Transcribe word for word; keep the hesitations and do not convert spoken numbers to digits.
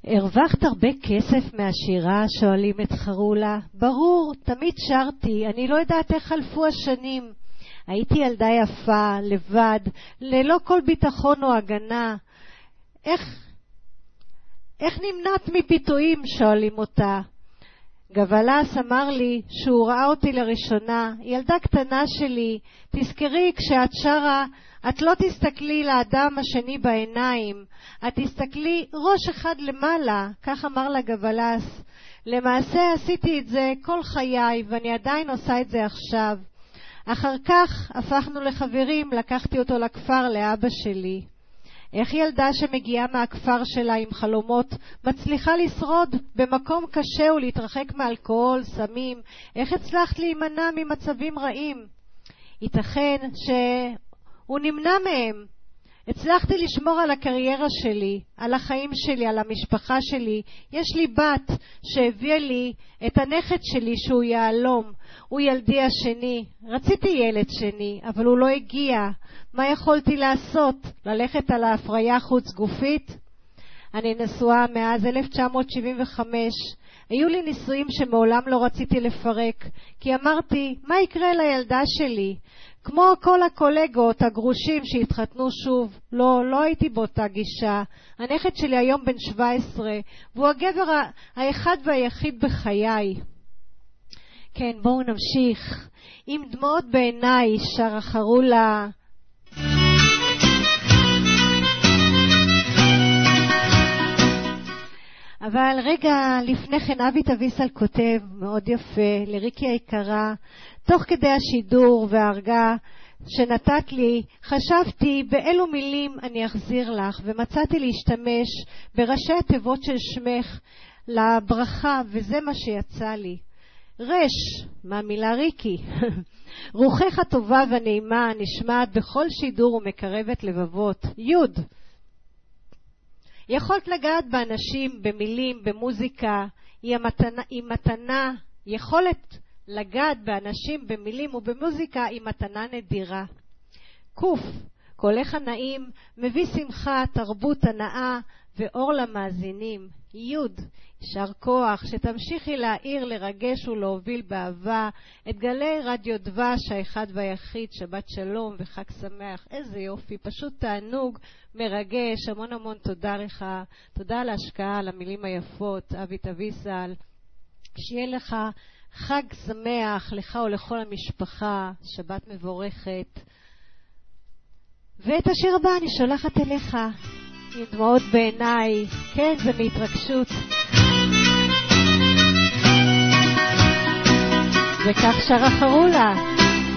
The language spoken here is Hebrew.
הרווחת הרבה כסף מהשירה? שואלים את חרולה. ברור, תמיד שרתי, אני לא יודעת איך חלפו השנים. הייתי ילדה יפה, לבד, ללא כל ביטחון או הגנה. איך, איך נמנעת מפיתויים? שואלים אותה. גבלס אמר לי שהוא ראה אותי לראשונה. ילדה קטנה שלי, תזכרי, כשאת שרה, את לא תסתכלי לאדם השני בעיניים, את תסתכלי ראש אחד למעלה, כך אמר לה גבלס. למעשה עשיתי את זה כל חיי, ואני עדיין עושה את זה עכשיו. אחר כך הפכנו לחברים, לקחתי אותו לכפר לאבא שלי. איך ילדה שמגיעה מהכפר שלה עם חלומות מצליחה לשרוד במקום קשה ולהתרחק מאלכוהול, סמים? איך הצלחת להימנע ממצבים רעים? ייתכן שהוא נמנע מהם. הצלחתי לשמור על הקריירה שלי, על החיים שלי, על המשפחה שלי. יש לי בת שהביאה לי את הנכד שלי שהוא יעלום. הוא ילדי השני. רציתי ילד שני, אבל הוא לא הגיע. מה יכולתי לעשות? ללכת על ההפריה חוץ גופית? אני נשואה מאז אלף תשע מאות שבעים וחמש. היו לי נישואים שמעולם לא רציתי לפרק, כי אמרתי, מה יקרה לילדה שלי? כמו כל הקולגות הגרושים שהתחתנו שוב, לא, לא הייתי באותה גישה. הנכד שלי היום בן שבע עשרה, והוא הגבר האחד והיחיד בחיי. כן, בואו נמשיך. עם דמעות בעיניי, שרה חרולה. אבל רגע לפני כן אבי תביסל כותב מאוד יפה לריקי היקרה, תוך כדי השידור וההרגעה שנתת לי, חשבתי באילו מילים אני אחזיר לך, ומצאתי להשתמש בראשי התיבות של שמך לברכה, וזה מה שיצא לי. רש, מהמילה ריקי. רוחך הטובה והנעימה נשמעת בכל שידור ומקרבת לבבות. יוד. יכולת לגעת באנשים, במילים, במוזיקה, היא המתנה, היא מתנה, יכולת לגעת באנשים, במילים ובמוזיקה היא מתנה נדירה. קוף, קולך הנעים, מביא שמחה, תרבות, הנאה ואור למאזינים. יוד, יישר כוח, שתמשיכי להעיר, לרגש ולהוביל באהבה את גלי רדיו דבש האחד והיחיד, שבת שלום וחג שמח. איזה יופי, פשוט תענוג, מרגש, המון המון תודה לך, תודה על ההשקעה, על המילים היפות, אבי תביסל. שיהיה לך חג שמח, לך ולכל המשפחה, שבת מבורכת. ואת השיר הבא אני שולחת אליך, עם דמעות בעיניי, כן, זה מהתרגשות. וכך שרה חרולה.